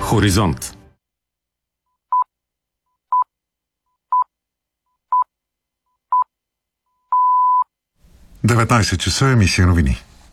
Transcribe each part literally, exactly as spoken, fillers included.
Хоризонт. деветнайсет часа, емисия новини.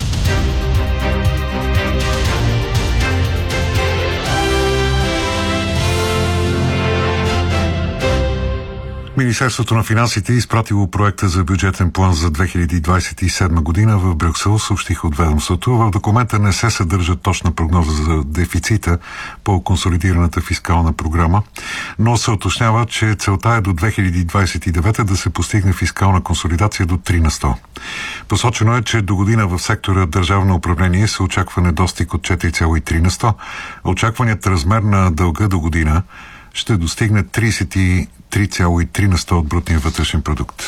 Министерството на финансите е изпратило проекта за бюджетен план за две хиляди двадесет и седма година в Брюксел, съобщиха от ведомството. В документа не се съдържа точна прогноза за дефицита по консолидираната фискална програма, но се уточнява, че целта е до две хиляди двадесет и девета да се постигне фискална консолидация до три на сто. Посочено е, че до година в сектора държавно управление се очаква недостиг от четири цяло и три на сто. Очакваният размер на дълга до година ще достигне тридесет и три цяло и три на сто от брутния вътрешен продукт.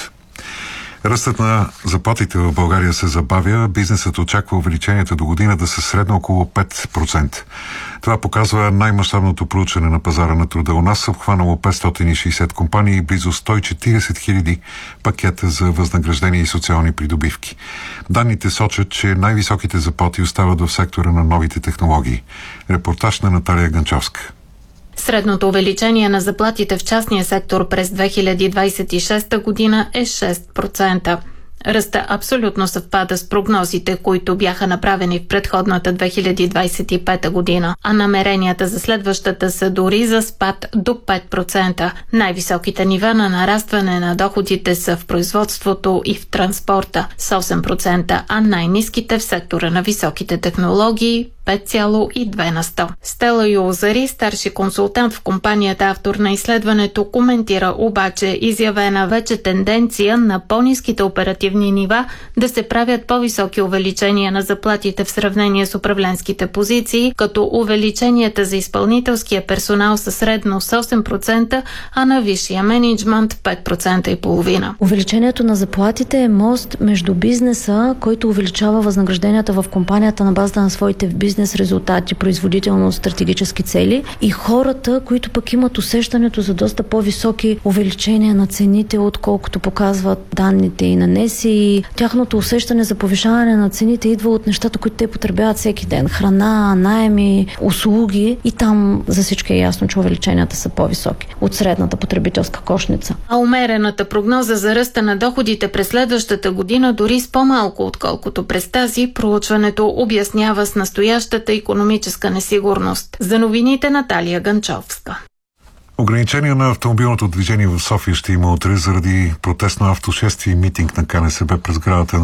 Ръстът на заплатите в България се забавя. Бизнесът очаква увеличенията до година да са средно около пет процента. Това показва най-мащабното проучване на пазара на труда у нас, обхванало петстотин и шейсет компании и близо сто и четиридесет хиляди пакета за възнаграждения и социални придобивки. Данните сочат, че най-високите заплати остават в сектора на новите технологии. Репортаж на Наталия Ганчовска. Средното увеличение на заплатите в частния сектор през две хиляди двадесет и шеста година е шест процента. Ръста абсолютно съвпада с прогнозите, които бяха направени в предходната две хиляди двадесет и пета година, а намеренията за следващата са дори за спад до пет процента. Най-високите нива на нарастване на доходите са в производството и в транспорта с осем процента, а най-ниските в сектора на високите технологии пет цяло и две на сто. Стела Юлзари, старши консултант в компанията, автор на изследването, коментира обаче изявена вече тенденция на по-ниските оперативни нива да се правят по-високи увеличения на заплатите в сравнение с управленските позиции, като увеличенията за изпълнителския персонал са средно с осем процента, а на висшия мениджмънт пет процента и половина. Увеличението на заплатите е мост между бизнеса, който увеличава възнагражденията в компанията на базата на своите бизнес резултати, производителност, стратегически цели, и хората, които пък имат усещането за доста по-високи увеличения на цените, отколкото показват данните и на НЕСИ. И тяхното усещане за повишаване на цените идва от нещата, които те потребяват всеки ден. Храна, наеми, услуги, и там за всички е ясно, че увеличенията са по-високи от средната потребителска кошница. А умерената прогноза за ръста на доходите през следващата година дори с по-малко, отколкото през тази, проучването обяснява с настоящата икономическа несигурност. За новините Наталия Ганчовска. Ограничения на автомобилното движение в София ще има утре заради протестно автошествие и митинг на КНСБ през сградата на